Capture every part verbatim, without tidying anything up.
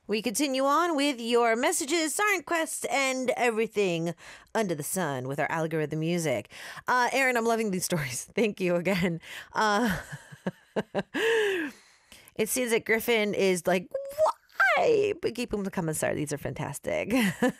We continue on with your messages, Siren Quest, and everything under the sun with our algorithm music. Uh, Aaron, I'm loving these stories. Thank you again. Uh, it seems that Griffin is like, why? But keep them coming, sir. These are fantastic.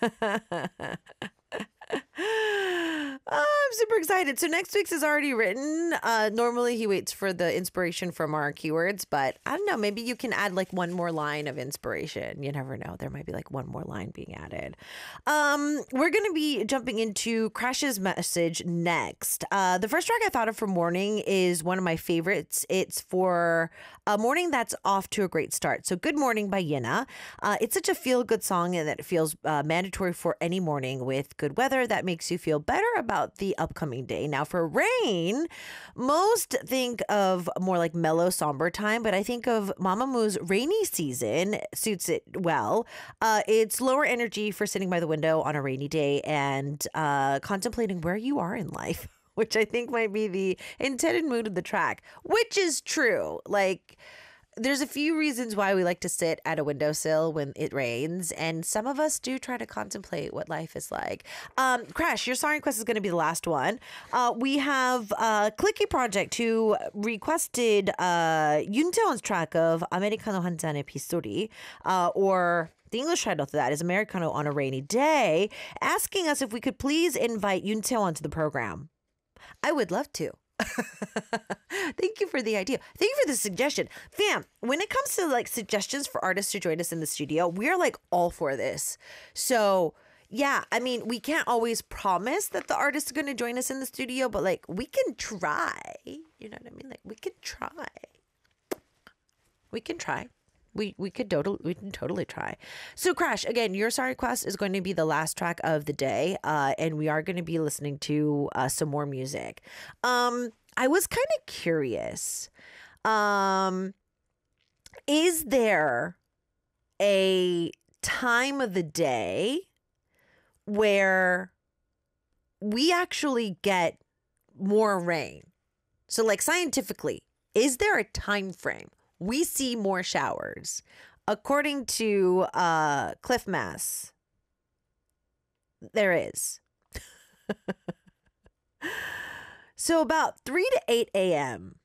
Oh, I'm super excited. So next week's is already written. Uh, normally he waits for the inspiration from our keywords, but I don't know. Maybe you can add like one more line of inspiration. You never know. There might be like one more line being added. Um, we're going to be jumping into Crash's message next. Uh, the first track I thought of for morning is one of my favorites. It's for a morning that's off to a great start. So Good Morning by Yena. Uh, it's such a feel-good song and that it feels uh, mandatory for any morning with good weather that makes you feel better about the upcoming day. Now for Rain, most think of more like mellow, somber time, but I think of Mamamoo's Rainy Season suits it well. Uh, it's lower energy for sitting by the window on a rainy day and uh, contemplating where you are in life, which I think might be the intended mood of the track, which is true. Like, there's a few reasons why we like to sit at a windowsill when it rains, and some of us do try to contemplate what life is like. Um, Crash, your song request is going to be the last one. Uh, we have uh, Clicky Project who requested uh, Yoontaeon's track of Americano 한 잔의 빗소리, uh, or the English title to that is Americano on a Rainy Day, asking us if we could please invite Yoontaeon to the program. I would love to. Thank you for the idea. Thank you for the suggestion. Fam, when it comes to like suggestions for artists to join us in the studio, we are like all for this. So yeah, I mean, we can't always promise that the artist is going to join us in the studio, but like we can try. You know what I mean? Like we can try. We can try. We we could totally we can totally try. So Crash, again, your song request is going to be the last track of the day, uh, and we are going to be listening to uh, some more music. Um, I was kind of curious. Um, is there a time of the day where we actually get more rain? So, like scientifically, is there a time frame? We see more showers. According to uh, Cliff Mass, there is. So about three to eight a.m.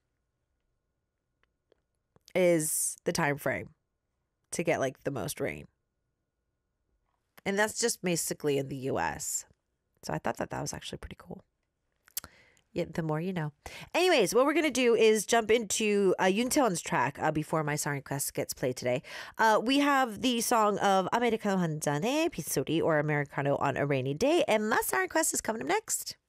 is the time frame to get like the most rain. And that's just basically in the U S. So I thought that that was actually pretty cool. Yeah, the more you know. Anyways, what we're going to do is jump into uh, Yoontaeon's track uh, before my song request gets played today. Uh, we have the song of Americano 한 잔의 빗소리, or Americano on a Rainy Day, and my song request is coming up next.